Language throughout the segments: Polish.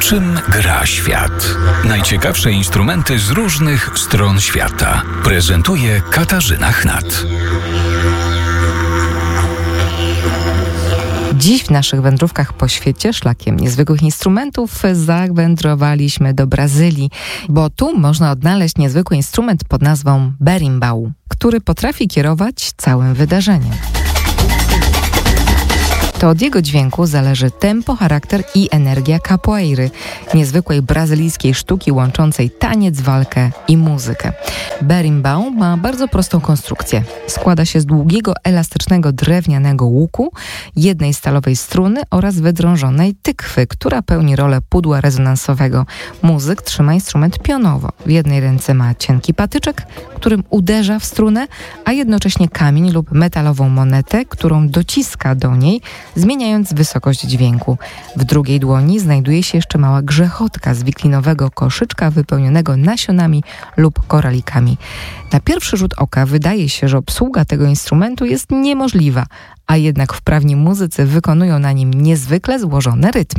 czym gra świat? Najciekawsze instrumenty z różnych stron świata prezentuje Katarzyna Chnat. Dziś w naszych wędrówkach po świecie szlakiem niezwykłych instrumentów zawędrowaliśmy do Brazylii, bo tu można odnaleźć niezwykły instrument pod nazwą berimbau, który potrafi kierować całym wydarzeniem. To od jego dźwięku zależy tempo, charakter i energia capoeiry, niezwykłej brazylijskiej sztuki łączącej taniec, walkę i muzykę. Berimbau ma bardzo prostą konstrukcję. Składa się z długiego, elastycznego, drewnianego łuku, jednej stalowej struny oraz wydrążonej tykwy, która pełni rolę pudła rezonansowego. Muzyk trzyma instrument pionowo. W jednej ręce ma cienki patyczek, którym uderza w strunę, a jednocześnie kamień lub metalową monetę, którą dociska do niej, zmieniając wysokość dźwięku. W drugiej dłoni znajduje się jeszcze mała grzechotka z wiklinowego koszyczka wypełnionego nasionami lub koralikami. Na pierwszy rzut oka wydaje się, że obsługa tego instrumentu jest niemożliwa, a jednak wprawni muzycy wykonują na nim niezwykle złożone rytmy.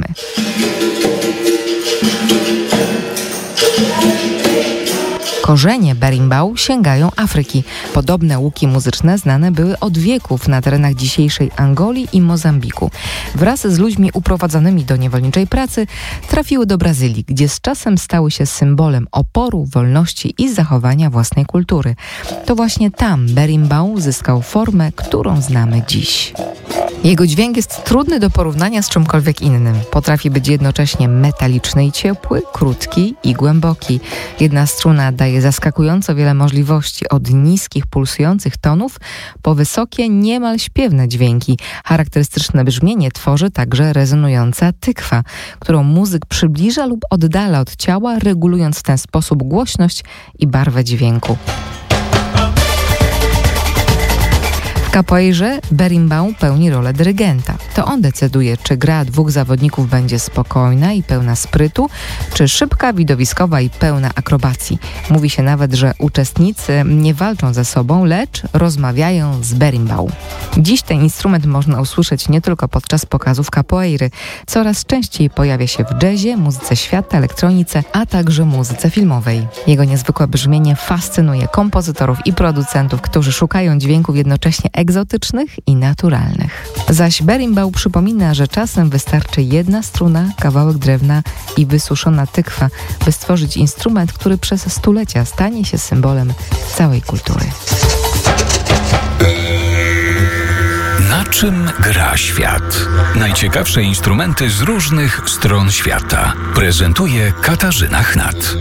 Korzenie berimbau sięgają Afryki. Podobne łuki muzyczne znane były od wieków na terenach dzisiejszej Angolii i Mozambiku. Wraz z ludźmi uprowadzonymi do niewolniczej pracy trafiły do Brazylii, gdzie z czasem stały się symbolem oporu, wolności i zachowania własnej kultury. To właśnie tam berimbau zyskał formę, którą znamy dziś. Jego dźwięk jest trudny do porównania z czymkolwiek innym. Potrafi być jednocześnie metaliczny i ciepły, krótki i głęboki. Jedna struna daje zaskakująco wiele możliwości, od niskich, pulsujących tonów po wysokie, niemal śpiewne dźwięki. Charakterystyczne brzmienie tworzy także rezonująca tykwa, którą muzyk przybliża lub oddala od ciała, regulując w ten sposób głośność i barwę dźwięku. W capoeirze berimbau pełni rolę dyrygenta. To on decyduje, czy gra dwóch zawodników będzie spokojna i pełna sprytu, czy szybka, widowiskowa i pełna akrobacji. Mówi się nawet, że uczestnicy nie walczą ze sobą, lecz rozmawiają z berimbau. Dziś ten instrument można usłyszeć nie tylko podczas pokazów capoeiry. Coraz częściej pojawia się w jazzie, muzyce świata, elektronice, a także muzyce filmowej. Jego niezwykłe brzmienie fascynuje kompozytorów i producentów, którzy szukają dźwięków jednocześnie egzotycznych i naturalnych. Zaś berimbau przypomina, że czasem wystarczy jedna struna, kawałek drewna i wysuszona tykwa, by stworzyć instrument, który przez stulecia stanie się symbolem całej kultury. Na czym gra świat? Najciekawsze instrumenty z różnych stron świata prezentuje Katarzyna Chnat.